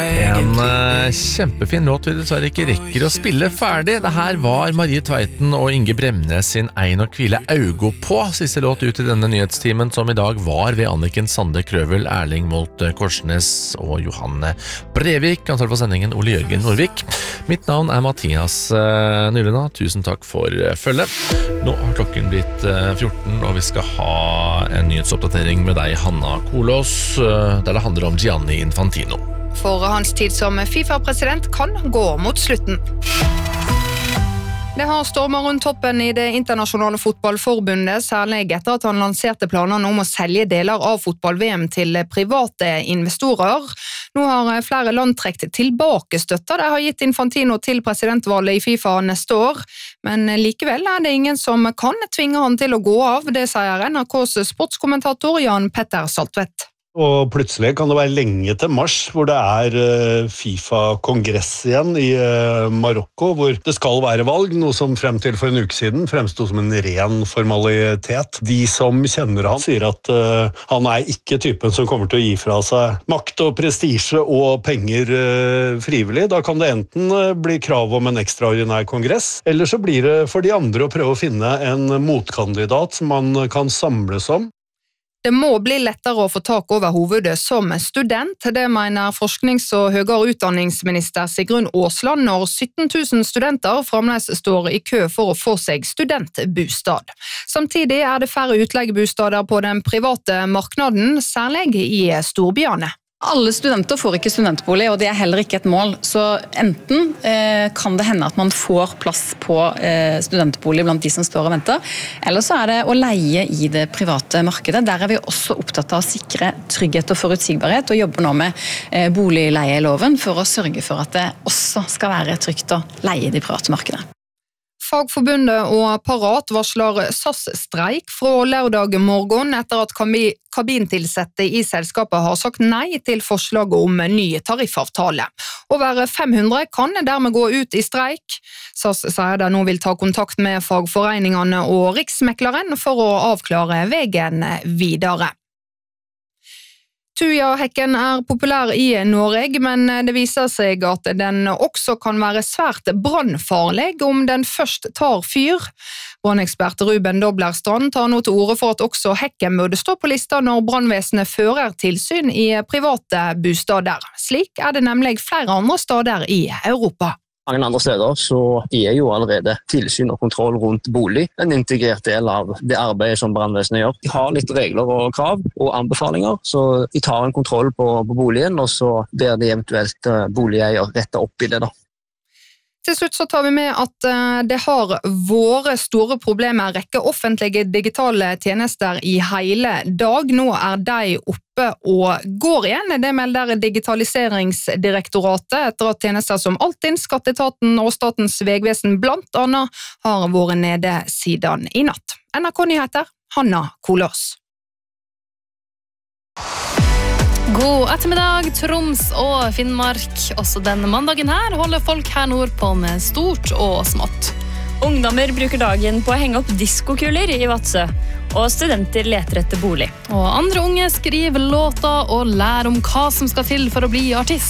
En kjempefin låt vi dessverre ikke rekker å spille ferdig. Det her var Marie Tveiten og Inge Bremnes sin Ein og Kvile Augo på. Siste låt ut i denne nyhetstimen som i dag var ved Anniken Sande Krøvel, Erling Molt Korsnes og Johanne Brevik. Ansvarlig for sendingen Ole Jørgen Norvik. Mitt navn er Mathias Nylena. Tusen takk for følget. Nå har klokken blitt 14, og vi skal ha en nyhetsoppdatering med deg, Hanna Kolås, der det handler om Gianni Infantino. For hans tid som FIFA-president kan gå mot slutten. Det har stormet rundt toppen i det internasjonale fotballforbundet, særlig etter at han lanserte planene om å selge deler av fotball-VM til private investorer. Nå har flere land trekt tilbake støtta det har gitt Infantino til presidentvalget i FIFA neste år, men likevel er det ingen som kan tvinge han til å gå av, det sier NRKs sportskommentator Jan Petter Saltvedt. Og plutselig kan det være lenge til mars, hvor det er FIFA-kongress igjen i Marokko, hvor det skal være valg, noe som frem til for en uke siden fremstod som en ren formalitet. De som kjenner han sier at han er ikke typen som kommer til å gi fra seg makt og prestisje og penger frivillig. Da kan det enten bli krav om en ekstraordinær kongress, eller så blir det for de andre å prøve å finne en motkandidat som man kan samles om. Det må bli lettere å få tak over hovedet som student, det mener forsknings- og høyere utdanningsminister Sigrun Aasland når 17 000 studenter fremdeles står i kø for å få seg studentbostad. Samtidig er det færre utleiebostader på den private marknaden, særlig i storbyene. Alle studenter får ikke studentbolig, og det er heller ikke et mål. Så enten kan det hende at man får plass på studentbolig blant de som står og venter, eller så er det å leie i det private markedet. Der er vi også opptatt av å sikre trygghet og forutsigbarhet, og jobber nå med boligleieloven for å sørge for at det også skal være trygt å leie i det private markedet. Fagforbundet og Parat varsler SAS-streik fra lørdag morgen etter at kabintilsette i selskapet har sagt nei til forslaget om ny tariffavtale. Over 500 kan dermed gå ut i streik. SAS sier de nå vil ta kontakt med fagforeningene og Riksmekleren for å avklare veien videre. Tujahekken er populær i Norge, men det viser seg at den også kan være svært brannfarlig om den først tar fyr. Brannekspert Ruben Doblerstrand tar nå til orde for at også hekken burde stå på lista når brannvesenet fører tilsyn i private bostader. Slik er det nemlig flere andre steder i Europa. Mange andre steder så er jo allerede tilsyn og kontroll rundt bolig en integrert del av det arbeidet som brannvesenet gjør. De har litt regler og krav og anbefalinger, så de tar en kontroll på boligen, og så ber de eventuelt boligeier rette opp i det da. Til slutt så tar vi med at det har vært store problemer, rekke offentlige digitale tjenester i hele dag. Nå er de oppe og går igjen. Det melder Digitaliseringsdirektoratet etter at tjenester som Altinn, Skatteetaten og Statens vegvesen blant annet har vært nede siden i natt. NRK Nyheter, Hanna Kolås. God ettermiddag, Troms og Finnmark. Også denne mandagen her holder folk her nord på med stort og smått. Ungdommer bruker dagen på å henge opp diskokuler i Vadsø, og studenter leter etter bolig. Og andre unge skriver låter og lærer om hva som skal til for å bli artist.